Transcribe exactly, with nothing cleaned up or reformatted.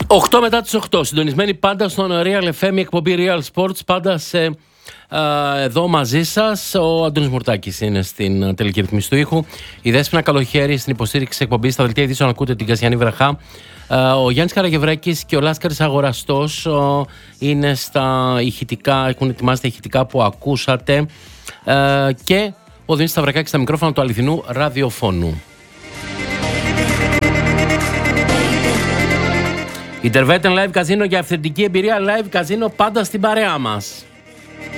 οκτώ μετά τις οκτώ, συντονισμένοι πάντα στον Real εφ εμ, η εκπομπή Real Sports, πάντα σε, α, εδώ μαζί σας. Ο Αντώνης Μουρτάκης είναι στην τελική ρυθμίση του ήχου. Η Δέσποινα Καλοχέρη στην υποστήριξη της εκπομπής. Στα δελτία ειδήσεων ακούτε την Κασιανή Βραχά. Α, ο Γιάννης Καραγευρέκης και ο Λάσκαρης Αγοραστός α, είναι στα ηχητικά, έχουν ετοιμάσει τα ηχητικά που ακούσατε. Α, και ο Δήμης Σταυρακάκης στα μικρόφωνα του αληθινού ραδιοφώνου. Interveten Live Casino για αυθεντική εμπειρία live casino πάντα στην παρέα μας.